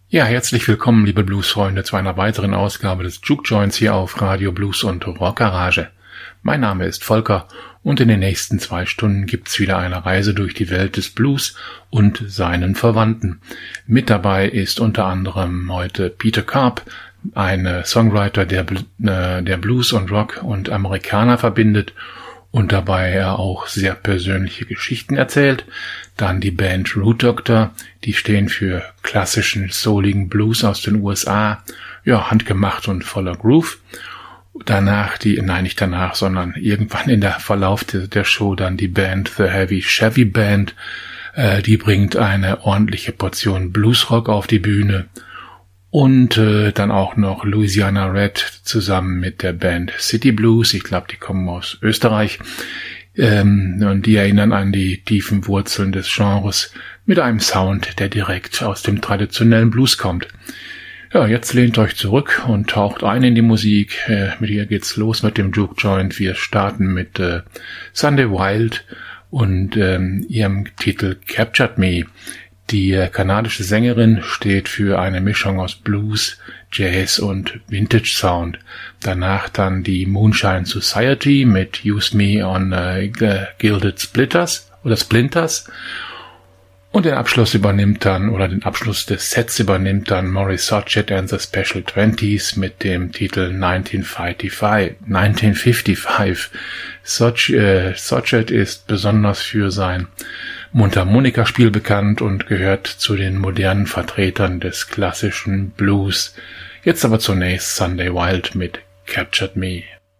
Ja, herzlich willkommen, liebe Bluesfreunde, zu einer weiteren Ausgabe des Juke Joints hier auf Radio Blues und Rock Garage. Mein Name ist Volker und in den nächsten 2 Stunden gibt's wieder eine Reise durch die Welt des Blues und seinen Verwandten. Mit dabei ist unter anderem heute Peter Karp, ein Songwriter, der Blues und Rock und Amerikaner verbindet und dabei er auch sehr persönliche Geschichten erzählt. Dann die Band Root Doctor, die stehen für klassischen, souligen Blues aus den USA, ja, handgemacht und voller Groove. Danach sondern irgendwann in der Verlauf der Show dann die Band The Heavy Chevy Band, die bringt eine ordentliche Portion Bluesrock auf die Bühne. Und dann auch noch Louisiana Red zusammen mit der Band City Blues, ich glaube, die kommen aus Österreich. Und die erinnern an die tiefen Wurzeln des Genres mit einem Sound, der direkt aus dem traditionellen Blues kommt. Ja, jetzt lehnt euch zurück und taucht ein in die Musik. Mit ihr geht's los mit dem Juke Joint. Wir starten mit Sunday Wild und ihrem Titel Captured Me. Die kanadische Sängerin steht für eine Mischung aus Blues, Jazz und Vintage Sound. Danach dann die Moonshine Society mit Use Me on Gilded Splinters. Und den Abschluss des Sets übernimmt dann Maurice Sochet and the Special 20s mit dem Titel 1955. Sochet ist besonders für sein Mundharmonikaspiel bekannt und gehört zu den modernen Vertretern des klassischen Blues. Jetzt aber zunächst Sunday Wild mit Captured Me.